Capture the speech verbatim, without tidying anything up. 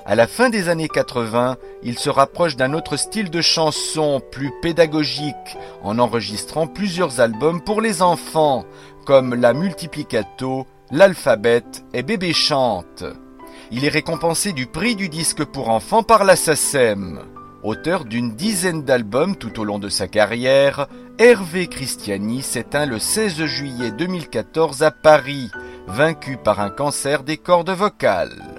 À la fin des années quatre-vingts, il se rapproche d'un autre style de chanson, plus pédagogique, en enregistrant plusieurs albums pour les enfants, comme La Multiplicato, L'Alphabet et Bébé chante. Il est récompensé du prix du disque pour enfants par la SACEM. Auteur d'une dizaine d'albums tout au long de sa carrière, Hervé Christiani s'éteint le seize juillet deux mille quatorze à Paris, vaincu par un cancer des cordes vocales.